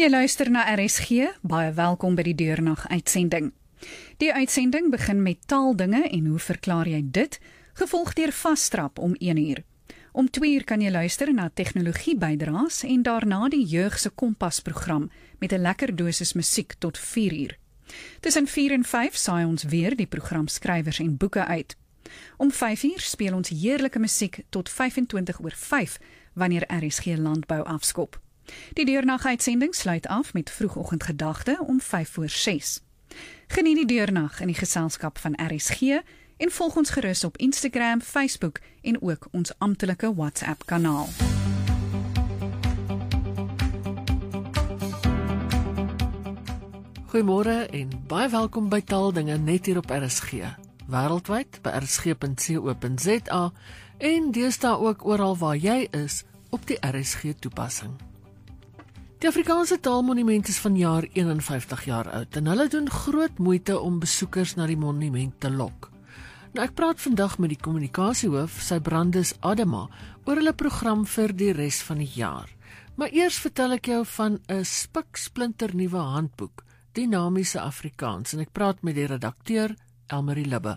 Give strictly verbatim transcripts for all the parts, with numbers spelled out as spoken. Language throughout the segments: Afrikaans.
Jy luister na R S G, baie welkom by die Deurnag uitsending. Die uitsending begin met taaldinge en hoe verklaar jy dit, gevolg deur Vastrap om een uur. Om twee uur kan jy luister na tegnologie bydraes en daarna die jeug se kompas program met 'n lekker dosis musiek tot vier uur. Tussen vier en vyf saai ons weer die program skrywers en boeke uit. Om vyf uur speel ons heerlike musiek tot vyfentwintig oor vyf wanneer R S G landbou afskop. Die deurnag uitsending sluit af met vroegoggendgedagte om vyf voor ses. Geniet die deurnag in die geselskap van R S G en volg ons gerus op Instagram, Facebook en ook ons amptelike WhatsApp kanaal. Goeiemôre en baie welkom by Taaldinge net hier op R S G. Wêreldwyd by r s g punt co punt z a en deesdae ook oral waar jy is op die R S G toepassing. Die Afrikaanse taalmonument is vanjaar eenenvyftig jaar oud en hulle doen groot moeite om besoekers na die monument te lok. Nou ek praat vandag met die kommunikasiehoof, sy Brandis Adema, oor hulle program vir die res van die jaar. Maar eers vertel ek jou van 'n spiksplinternuwe handboek, Dinamiese Afrikaans, en ek praat met die redakteur, Elmarie Libbe.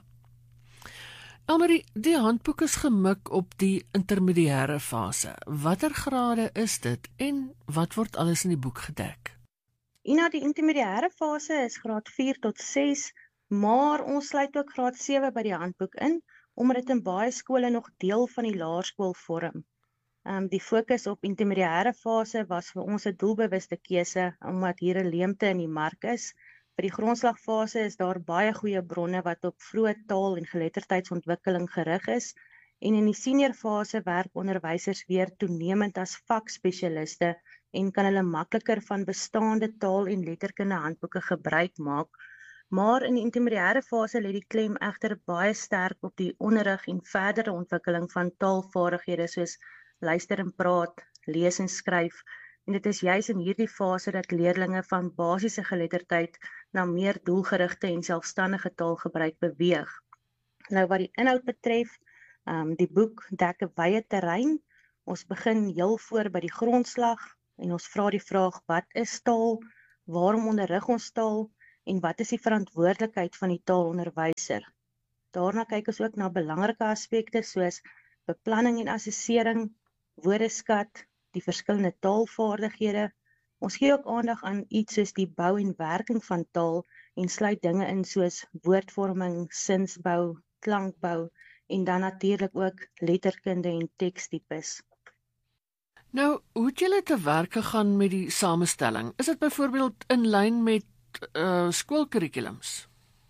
Elmarie, die handboek is gemik op die intermediêre fase. Watter grade is dit en wat word alles in die boek gedek? Ina, die intermediêre fase is graad vier tot ses, maar ons sluit ook graad sewe by die handboek in, omdat dit in baie skole nog deel van die laerskool vorm. Um, die fokus op intermediêre fase was vir ons 'n doelbewuste keuse, omdat hier 'n leemte in die mark is. Vir die grondslagfase is daar baie goeie bronne wat op vroeë taal- en geletterdheidsontwikkeling gerig is, en in die seniorfase werk onderwysers weer toenemend as vakspesialiste en kan hulle makliker van bestaande taal- en letterkunde handboeke gebruik maak. Maar in die intermediêre fase lê die klem egter baie sterk op die onderrig en verdere ontwikkeling van taalvaardighede soos luister en praat, lees en skryf. En dit is juis in hierdie fase dat leerlinge van basiese geletterdheid na meer doelgerigte en selfstandige taalgebruik beweeg. Nou wat die inhoud betref, um, die boek dek 'n wye terrein. Ons begin heel voor by die grondslag en ons vra die vraag, wat is taal, waarom onderrig ons taal en wat is die verantwoordelikheid van die taalonderwyser? Daarna kyk ons ook na belangrike aspekte soos beplanning en assessering, woordeskat, die verskillende taalvaardighede. Ons gee ook aandag aan iets soos die bou en werking van taal en sluit dinge in soos woordvorming, sinsbou, klankbou en dan natuurlik ook letterkunde en tekstipes. Nou, hoe het julle te werk gegaan met die samestelling? Is dit byvoorbeeld in lyn met uh, skoolkurrikulums?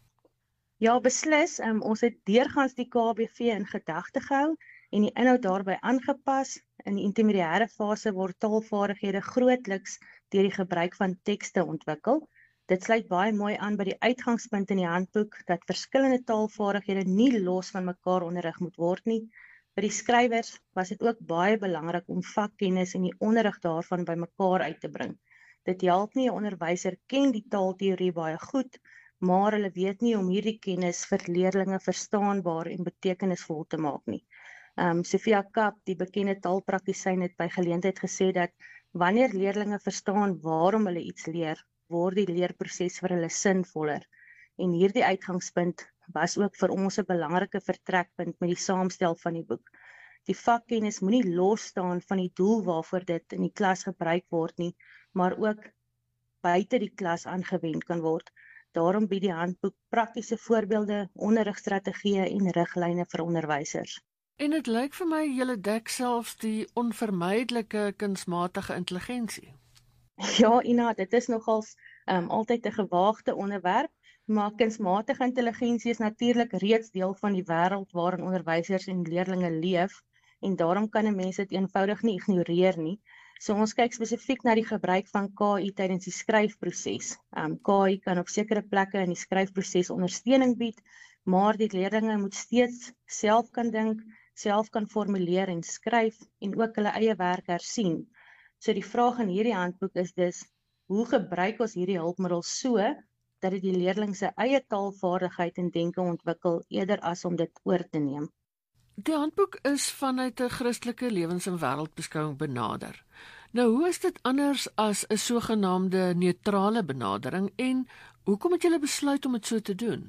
Ja, beslis. Um, ons het deurgangs die K B V in gedagte gehou en die inhoud daarbey aangepas. In die intermediêre fase word taalvaardighede grootliks deur die gebruik van tekste ontwikkel. Dit sluit baie mooi aan by die uitgangspunt in die handboek dat verskillende taalvaardighede nie los van mekaar onderrig moet word nie. Vir die skrywers was dit ook baie belangrik om vakkennis en die onderrig daarvan by mekaar uit te bring. Dit help nie 'n onderwyser ken die taalteorie baie goed, maar hulle weet nie om hierdie kennis vir leerlinge verstaanbaar en betekenisvol te maak nie. Um, Sophia Kapp, die bekende taalpraktisyn, het by geleentheid gesê dat wanneer leerlinge verstaan waarom hulle iets leer, word die leerproses vir hulle sinvoller. En hierdie uitgangspunt was ook vir ons 'n belangrike vertrekpunt met die saamstel van die boek. Die vakkennis moenie los staan van die doel waarvoor dit in die klas gebruik word nie, maar ook buite die klas aangewend kan word. Daarom bied die handboek praktiese voorbeelde, onderrigstrategieë en riglyne vir onderwysers. En dit lyk vir my julle dek selfs die onvermydelike kunsmatige intelligensie. Ja, Ina, dit is nogals um, altyd 'n gewaagde onderwerp, maar kunsmatige intelligensie is natuurlik reeds deel van die wêreld waarin onderwysers en leerlinge leef, en daarom kan 'n mens dit eenvoudig nie ignoreer nie. So ons kyk spesifiek na die gebruik van K I tydens die skryfproses. Um, K I kan op sekere plekke in die skryfproses ondersteuning bied, maar die leerlinge moet steeds self kan dink, self kan formuleer en skryf en ook hulle eie werk hersien. So die vraag in hierdie handboek is dus, hoe gebruik ons hierdie hulpmiddels so, dat dit die leerling se eie taalvaardigheid en denke ontwikkel, eerder as om dit oor te neem? Die handboek is vanuit 'n Christelike lewens- en wêreldbeskouing benader. Nou, hoe is dit anders as 'n sogenaamde neutrale benadering en hoekom het julle besluit om dit so te doen?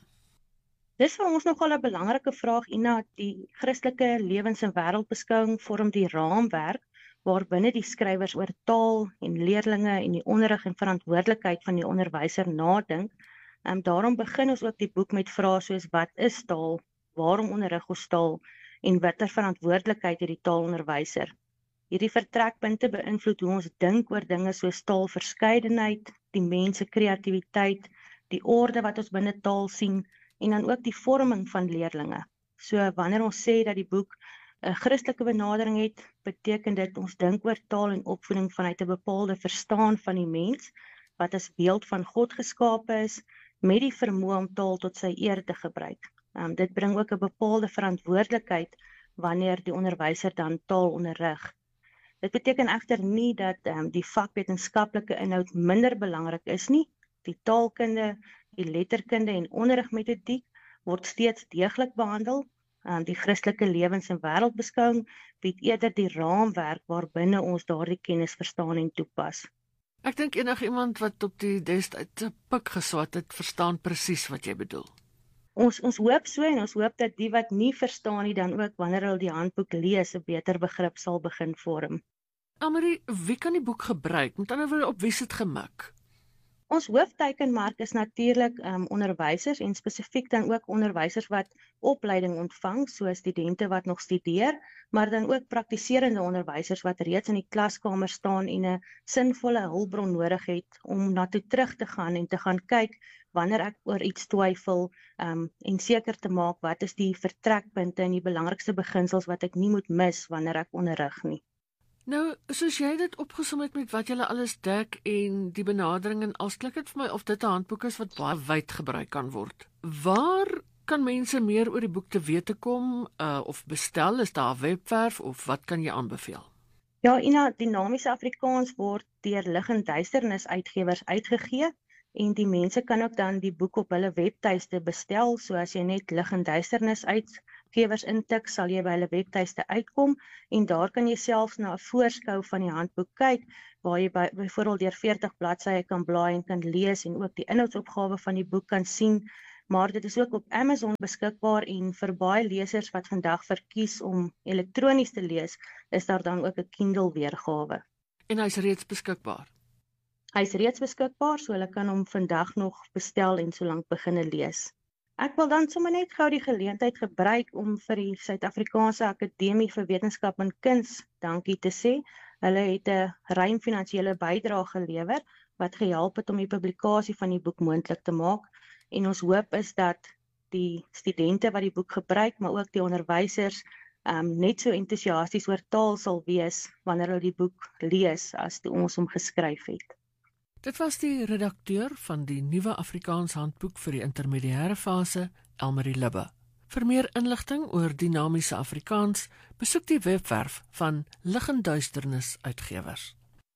Dis vir ons nogal 'n belangrike vraag, Ina. Die Christelike lewens- en wêreldbeskouing vorm die raamwerk waarbinne die skrywers oor taal en leerlinge en die onderrig en verantwoordelikheid van die onderwyser nadink. Um, daarom begin ons ook die boek met vrae soos: wat is taal? Waarom onderrig ons taal? En watter verantwoordelikheid het die taalonderwyser? Hierdie vertrekpunte beïnvloed hoe ons dink oor dinge soos taalverskeidenheid, die mens se kreatiwiteit, die orde wat ons binne taal sien en dan ook die vorming van leerlinge. So wanneer ons sê dat die boek 'n Christelike benadering het, beteken dit ons dink oor taal en opvoeding vanuit 'n bepaalde verstaan van die mens wat as beeld van God geskape is, met die vermoë om taal tot sy eer te gebruik. Um, dit bring ook 'n bepaalde verantwoordelikheid wanneer die onderwyser dan taal onderrig. Dit beteken egter nie dat um, die vakwetenskaplike inhoud minder belangrik is nie. Die taalkunde, die letterkunde en onderrigmetodiek word steeds deeglik behandel. Um, die Christelike lewens- en wêreldbeskouing bied eerder die raamwerk waarbinne ons daardie kennis verstaan en toepas. Ek dink enigiemand wat op die destyds 'n pik geswat het, verstaan presies wat jy bedoel. Ons ons hoop so en ons hoop dat die wat nie verstaan nie dan ook wanneer hulle die handboek lees 'n beter begrip sal begin vorm. Elmarie, wie kan die boek gebruik? Met ander woorde, op wie is dit gemik? Ons hoofteikenmark is natuurlik um, onderwysers en spesifiek dan ook onderwysers wat opleiding ontvang, soos studente wat nog studeer, maar dan ook praktiserende onderwysers wat reeds in die klaskamer staan en 'n sinvolle hulpbron nodig het om na toe terug te gaan en te gaan kyk wanneer ek oor iets twyfel um, en seker te maak wat is die vertrekpunte en die belangrikste beginsels wat ek nie moet mis wanneer ek onderrig nie. Nou, soos jy dit opgesom het met wat julle alles dek en die benadering en als klink dit vir my of dit 'n handboek is wat baie wyd gebruik kan word. Waar kan mense meer oor die boek te wete kom uh, of bestel? Is daar 'n webwerf of wat kan jy aanbeveel? Ja, Ina, Dinamiese Afrikaans word deur Lig en Duisternis uitgewers uitgegee en die mense kan ook dan die boek op hulle webtuiste bestel. So as jy net Lig en Duisternis uitgewers intik, sal jy by hulle webtuiste uitkom en daar kan jy selfs na 'n voorskou van die handboek kyk waar jy by, byvoorbeeld deur veertig bladsye kan blaai en kan lees en ook die inhoudsopgawe van die boek kan sien. Maar dit is ook op Amazon beskikbaar en vir baie lesers wat vandag verkies om elektronies te lees, is daar dan ook 'n Kindle weergawe. En hy's reeds beskikbaar. Hy is reeds beskikbaar, so hulle kan hom vandag nog bestel en solank beginne lees. Ek wil dan sommer net gou die geleentheid gebruik om vir die Suid-Afrikaanse Akademie vir Wetenskap en Kuns dankie te sê. Hulle het 'n ruim finansiële bydrae gelewer wat gehelp het om die publikasie van die boek moontlik te maak. En ons hoop is dat die studente wat die boek gebruik, maar ook die onderwysers um, net so entoesiasties oor taal sal wees wanneer hulle die boek lees as toe ons hom geskryf het. Dit was die redakteur van die nuwe Afrikaans handboek vir die intermediêre fase, Elmarie Libbe. Vir meer inligting oor dinamiese Afrikaans, besoek die webwerf van Lig en Duisternis Uitgewers.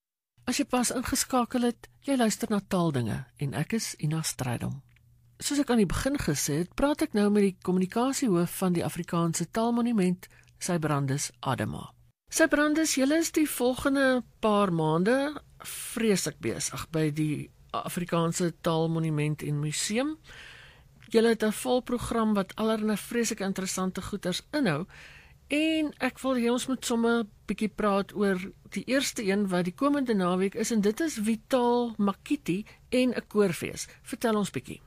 As jy pas ingeskakel het, jy luister na Taaldinge en ek is Ina Strydom. Soos ek aan die begin gesê het, praat ek nou met die kommunikasiehoof van die Afrikaanse Taalmonument, Sybrandus Adema. Sybrandus, julle is die volgende paar maande vreeslik besig by die Afrikaanse Taalmonument en Museum. Julle het 'n vol program wat allerlei vreeslike interessante goeders inhou en ek wil hê ons moet sommer 'n bietjie praat oor die eerste een wat die komende naweek is en dit is Vital Makiti en 'n koorfees. Vertel ons bietjie.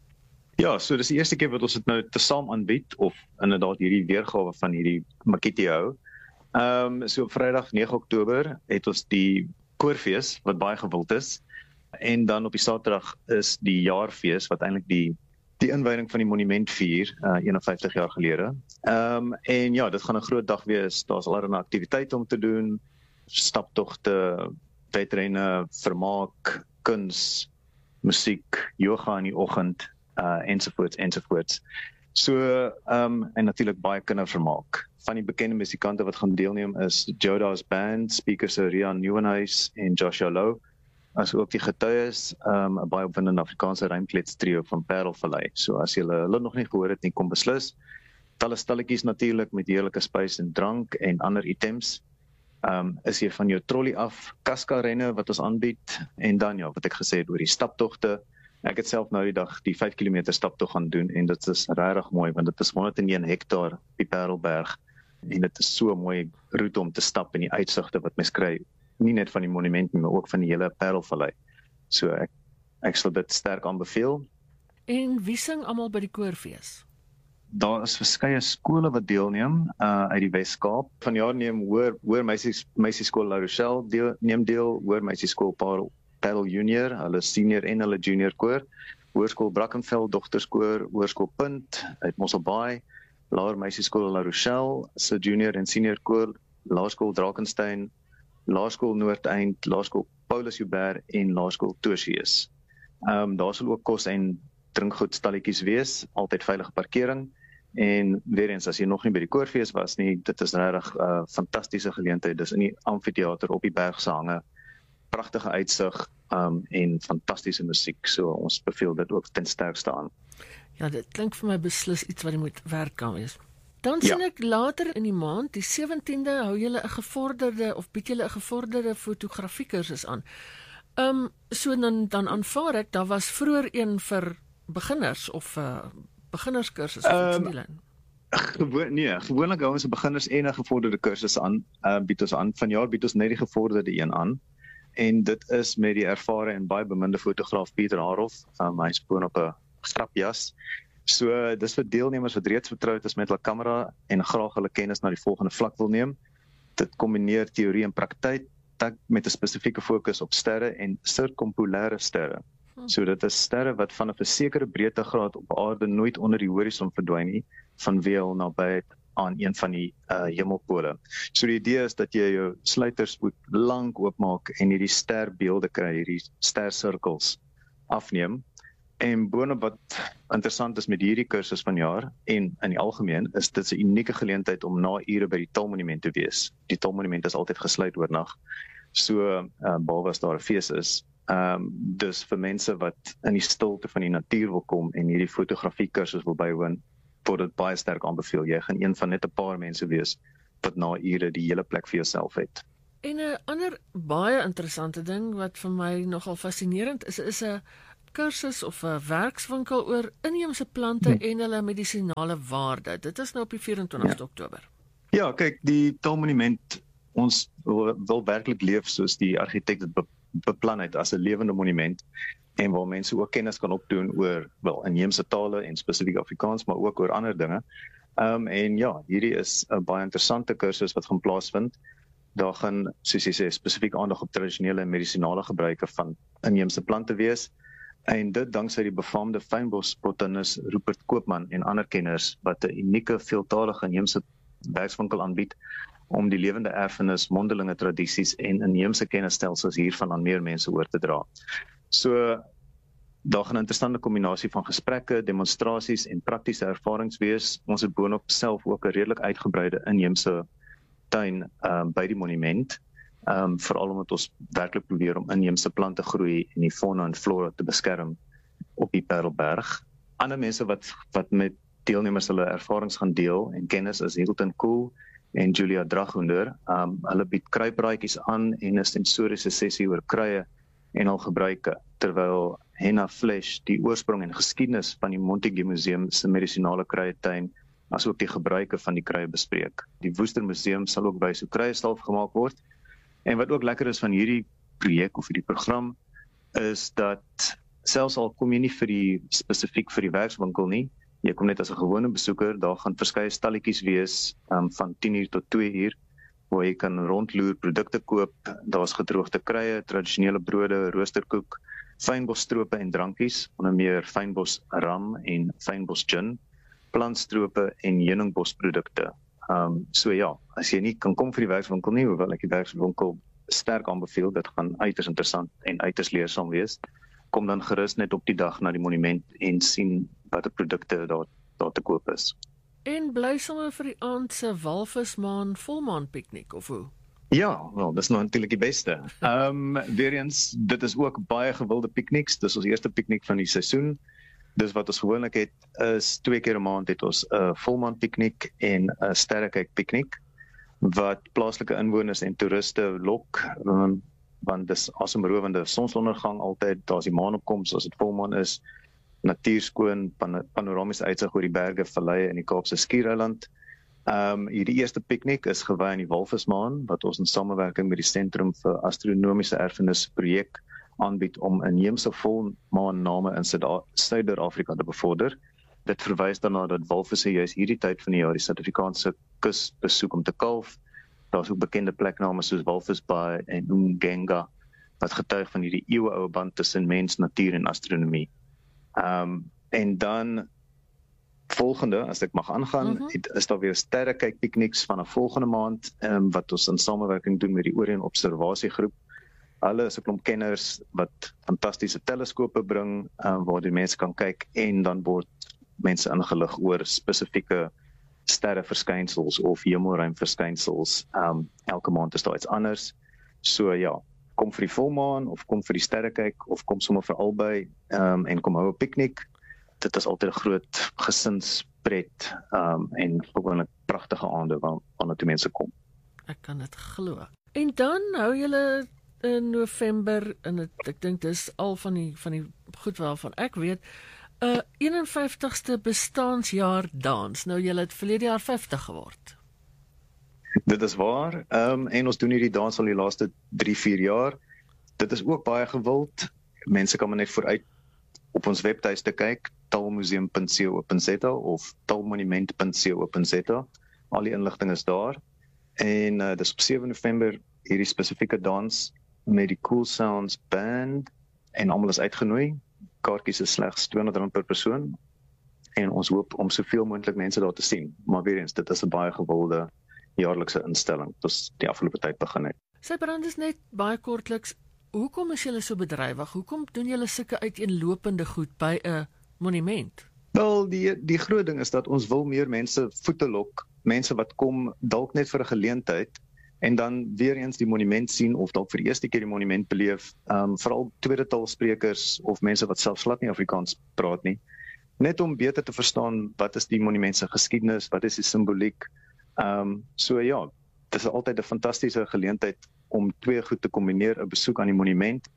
Ja, so dis die eerste keer wat ons dit nou tesaam aanbied of inderdaad hierdie weergawe van hierdie Makiti hou. Ehm um, so op Vrydag nege Oktober het ons die koorfees wat baie gewild is en dan op die Saterdag is die jaarfees wat eintlik die die inwyding van die monument vier uh, eenenvyftig jaar gelede. Ehm um, en ja, dit gaan 'n groot dag wees. Daar's allerlei aktiwiteite om te doen, staptogte, wedrenne, vermaak, kuns, musiek, yoga in die oggend. Uh, ensovoorts, ensovoorts. So, um, en natuurlik baie kindervermaak. Van die bekende musikante wat gaan deelneem is Joda's Band, speakers Rian Nieuwenhuis en Joshua Lou, as ook die getuies, um, 'n baie opwindende Afrikaanse rymkletstrio van Parelvallei. So as julle hulle nog nie gehoor het nie, kom beslis. Talle stalletjies natuurlik met heerlike spys en drank en ander items. Um, is jy van jou trolley af, Casca renne wat ons aanbied, en dan ja, wat ek gesê het oor die staptogte. Ek het self nou die dag die vyf kilometer staptog gaan doen, en dit is regtig mooi, want dit is honderd en een hektaar op die Parelberg, en dit is so 'n mooi roete om te stap, en die uitsigte wat mens kry, nie net van die monument nie, maar ook van die hele Parelvallei. So ek, ek sal dit sterk aanbeveel. En wie sing almal by die koorfees? Daar is verskeie skole wat deelneem uh, uit die Wes-Kaap. Vanjaar neem Hoër Hoër Meisies Meisieskool La Rochelle deel, neem deel, Hoër Meisieskool Parel, Parel Junior, hulle senior en hulle junior koor, Hoërskool Brackenfell dogterskoor, Hoërskool Punt uit Mosselbaai, Laer Meisieskool La Rochelle se junior en senior koor, Laerskool Drakensberg, Laerskool Noordeind, Laerskool Paulus Joubert en Laerskool Tertius. Um, daar sal ook kos en drinkgoedstalletjies wees, altyd veilige parkering, en weer eens, as jy nog nie by die koorfees was nie, dit is regtig 'n uh, fantastiese geleentheid, dis in die amfitheater op die berg se hange, pragtige uitsig um, en fantastiese musiek, so ons beveel dit ook ten sterkste aan. Ja, dit klink vir my beslis iets wat jy moet werk kan wees. Dan sien ja. ek later in die maand, die sewentiende, hou julle 'n gevorderde, of bied julle 'n gevorderde fotografiekursus aan. Um, so dan, dan aanvaar ek, daar was vroeër een vir beginners of uh, beginnerskursus of iets in die lyn? Gewoon, nee, gewoonlik hou ons 'n beginners en 'n gevorderde kursus aan, uh, bied ons aan. Vanjaar bied ons net die gevorderde een aan. En dit is met die ervare en baie beminde fotograaf Pieter Harof. Um, hy spoon op 'n strapjas. So dis vir deelnemers wat reeds vertroud is met hulle kamera en graag hulle kennis na die volgende vlak wil neem. Dit kombineer teorie en praktyk met 'n spesifieke fokus op sterre en sirkumpolêre sterre. So dit is sterre wat vanaf 'n sekere breedtegraad op aarde nooit onder die horison verdwyn nie, vanweë hul nabyheid aan een van die uh, hemelpole. So die idee is dat jy jou sluiterspoed lank oopmaak en hierdie sterbeelde kry, hierdie stersirkels afneem. En boonop wat interessant is met hierdie kursus vanjaar en in die algemeen, is dit 'n unieke geleentheid om na ure by die Taalmonument te wees. Die Taalmonument is altyd gesluit oornag. So uh, behalwe as daar 'n fees is, Um, dus vir mense wat in die stilte van die natuur wil kom en hierdie fotografie kursus wil bywoon, word dit baie sterk aanbeveel. Jy gaan een van net 'n paar mense wees wat na ure die hele plek vir jouself het. En 'n ander baie interessante ding wat vir my nogal fascinerend is, is 'n kursus of 'n werkswinkel oor inheemse plante hmm. en hulle medisinale waarde. Dit is nou op die vyf en twintigste Ja. Oktober. Ja, kyk, die Taalmonument, ons wil, wil werklik leef soos die argitek dit be beplan het as 'n lewende monument, en waar mense ook kennis kan opdoen oor wel inheemse tale en spesifiek Afrikaans, maar ook oor ander dinge. Um, en ja, hierdie is 'n baie interessante kursus wat gaan plaasvind. Daar gaan, soos jy sê, spesifiek aandag op tradisionele en medisinale gebruike van inheemse plante wees, en dit danksy die befaamde fynbosbotanis Rupert Koopman en ander kenners wat 'n unieke veeltalige inheemse werkswinkel aanbied om die lewende erfenis, mondelinge tradisies en inheemse kennisstelsels hiervan aan meer mense oor te dra. So, daar gaan 'n interessante kombinasie van gesprekke, demonstrasies en praktiese ervarings wees. Ons het boonop self ook 'n redelik uitgebreide inheemse tuin um, by die monument, um, veral omdat ons werklik probeer om inheemse plante groei en die fauna en flora te beskerm op die Parelberg. Ander mense wat, wat met deelnemers hulle ervarings gaan deel en kennis is Hilton Kool en Julia Dragonder. Um, hulle bied kruipraadjies aan en 'n sensoriese sessie oor kruie en hul gebruike, terwyl Henna Flesh die oorsprong en geskiedenis van die Montague Museum se medisinale kruietuin, asook die gebruike van die kruie bespreek. Die Woester Museum sal ook wys hoe kruiestalf gemaak word. En wat ook lekker is van hierdie projek of hierdie program, is dat selfs al kom jy nie vir die spesifiek vir die werkswinkel nie, jy kom net as 'n gewone besoeker, daar gaan verskeie stalletjies wees um, van tien uur tot twee uur, waar jy kan rondloer, produkte koop. Daar's gedroogde kruie, tradisionele brode, roosterkoek, fynbosstrope en drankies, onder meer fynbos ram en fynbos gin, plantstrope en heuningbosprodukte. Um, so ja, as jy nie kan kom vir die werkswinkel nie, hoewel ek die werkswinkel sterk aanbeveel, dit gaan uiters interessant en uiters leersaam wees, kom dan gerus net op die dag na die monument en sien watter produkte daar, daar te koop is. En bly sommer vir die aand se walvismaan volmaan piknik of hoe? Ja, wel, dis nou natuurlik die beste. Ehm um, weer eens, dit is ook baie gewilde pikniks. Dis ons eerste piknik van die seisoen. Dis wat ons gewoonlik het is twee keer 'n maand het ons 'n uh, volmaan piknik en 'n sterrekyk piknik. wat plaaslike inwoners en toeriste lok, um, want dis asemrowende sonsondergang altyd, daar's die maanopkoms as dit volmaan is, natuurskoon, pan panoramiese uitsig oor die berge, valleie in die Kaapse Skiereiland. Um, hierdie eerste piknik is gewy aan die Walvismaan, wat ons in samewerking met die Sentrum vir Astronomiese Erfenis projek aanbied om inheemse volmaanname in Suider-Afrika te bevorder. Dit verwys daarna dat walvisse juis hierdie tyd van die jaar die Suid-Afrikaanse kus besoek om te kalf. Daar's ook bekende plekname soos Walvisbaai en Umgenga, wat getuig van hierdie eeueoue band tussen mens, natuur en astronomie. Um, en dan volgende, as ek mag aangaan, mm-hmm. is daar weer sterrekyk pikniks van 'n volgende maand, um, wat ons in samewerking doen met die Orion Observasiegroep. Hulle is 'n klomp kenners wat fantastiese teleskope bring, um, waar die mense kan kyk en dan word mense ingelig oor spesifieke sterreverskynsels of hemelruimverskynsels. Um, elke maand is daar iets anders. So ja, kom vir die volmaan of kom vir die sterrekyk of kom sommer vir albei um, en kom hou 'n piknik. Dit is altyd 'n groot gesinspret um, en gewoonlik pragtige aande waar, waarna toe mense kom. Ek kan dit glo. En dan hou julle in November, en het, ek dink dis al van die van die goed waarvan ek weet, 'n uh, eenenvyftigste bestaансjaar dans. Nou julle het verlede jaar vyftig geword. Dit is waar, um, en ons doen hierdie dans al die laaste drie, vier jaar. Dit is ook baie gewild. Mense kan maar net vooruit op ons webtuiste kyk, taalmuseum punt co punt za of taalmonument punt co punt za. Al die inligting is daar. En uh, dis op sewe November hierdie spesifieke dans met die Cool Sounds Band en almal is uitgenooi. Kaartjies is slegs tweehonderd rand per persoon en ons hoop om soveel moontlik mense daar te sien. Maar weer eens, dit is 'n baie gewilde jaarlikse instelling. Dit is die afgelope tyd begin het. Sy brand is net baie kortliks. Hoekom is julle so bedrywig? Hoekom doen julle sulke uiteenlopende goed by 'n monument? Wel, die die groot ding is dat ons wil meer mense voete lok, mense wat kom dalk net vir 'n geleentheid en dan weer eens die monument sien of dalk vir die eerste keer die monument beleef, um, veral tweede taalsprekers of mense wat selfs glad nie Afrikaans praat nie, net om beter te verstaan wat is die monument se geskiedenis, wat is die simboliek. Um, so ja, dit is altyd 'n fantastiese geleentheid om twee goed te kombineer, 'n besoek aan die monument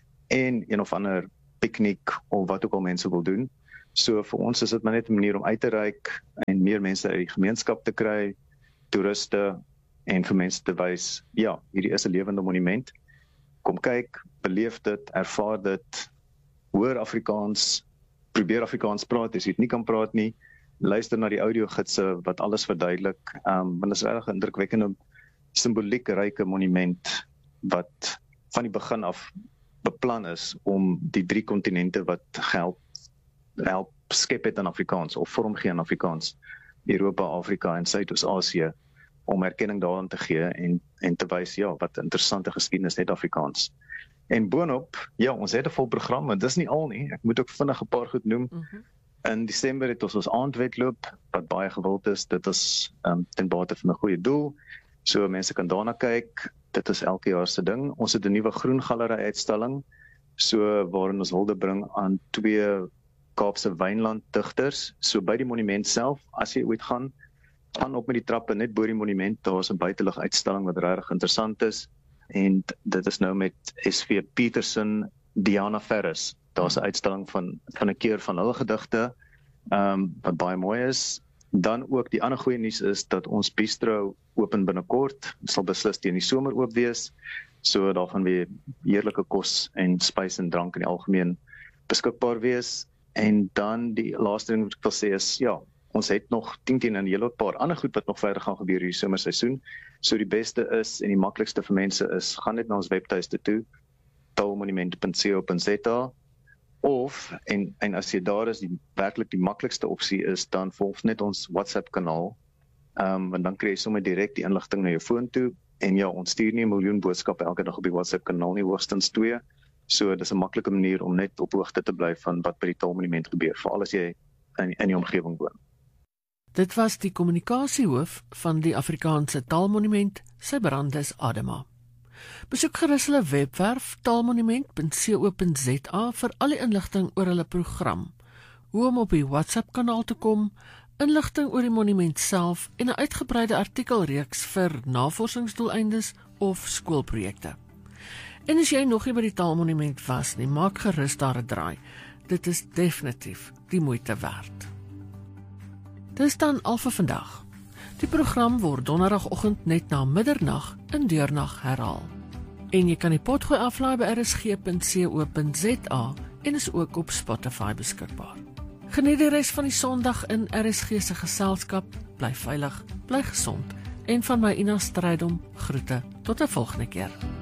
en een of ander piknik of wat ook al mense wil doen. So vir ons is dit maar net 'n manier om uit te reik en meer mense uit die gemeenskap te kry, toeriste en vir mense te wys, ja, hierdie is 'n lewende monument. Kom kyk, beleef dit, ervaar dit, hoor Afrikaans, probeer Afrikaans praat, as jy dit nie kan praat nie, luister na die audiogidse wat alles verduidelik, um, want dit is regtig 'n indrukwekkende simboliekryke monument wat van die begin af beplan is om die drie kontinente wat help, help skep het in Afrikaans of vormgee in Afrikaans, Europa, Afrika en Suidoos-Asië, om erkenning daaraan te gee en, en te wys, ja, wat interessante geskiedenis het Afrikaans. En boonop, ja, ons het 'n vol program, maar dis nie al nie, ek moet ook vinnig 'n paar goed noem. Mm-hmm. In Desember het ons ons aandwedloop, wat baie gewild is, dit is um, ten bate van 'n goeie doel, so mense kan daarna kyk, dit is elke jaar se ding. Ons het 'n nuwe groen galery uitstalling, so waarin ons hulde bring aan twee Kaapse wynland digters, so by die monument self, as jy ooit gaan, gaan op met die trappe net bo die monument, daar is 'n buitelug uitstalling wat regtig interessant is, en dit is nou met S V Petersen, Diana Ferris. Daar's 'n uitstalling van van 'n keer van hulle gedigte, um, wat baie mooi is. Dan ook die ander goeie nuus is dat ons bistro open binnekort, sal beslis teen die somer oop wees, so daar gaan weer heerlike kos en spys en drank in die algemeen beskikbaar wees. En dan die laaste ding wat ek wil sê is, ja, ons het nog tien teen 'n hele paar ander goed wat nog verder gaan gebeur hierdie somerseisoen. So die beste is en die maklikste vir mense is, gaan net na ons webtuiste toe, taalmonument punt co punt za, of, en, en as jy daar is, die werklik die maklikste opsie is, dan volg net ons WhatsApp kanaal, um, want dan kry jy sommer direk die inligting na jou foon toe, en ja, ons stuur nie 'n miljoen boodskappe elke dag op die WhatsApp kanaal nie, hoogstens twee, so dis 'n maklike manier om net op hoogte te bly van wat by die Taalmonument gebeur, veral as jy in, in die omgewing woon. Dit was die kommunikasiehoof van die Afrikaanse Taalmonument, Sybrandis Adema. Besoek gerus hulle webwerf taalmonument punt co punt za vir al die inligting oor hulle program, hoe om op die WhatsApp kanaal te kom, inligting oor die monument self en 'n uitgebreide artikelreeks vir navorsingsdoeleindes of skoolprojekte. En as jy nog nie by die Taalmonument was nie, maak gerus daar 'n draai. Dit is definitief die moeite werd. Dis dan al vir vandag. Die program word donderdagoggend net na middernag in deurnag herhaal. En jy kan die potgooi aflaai by r s g punt co punt z a en is ook op Spotify beskikbaar. Geniet die res van die Sondag in R S G se geselskap, bly veilig, bly gesond en van my Ina Strydom groete tot 'n volgende keer.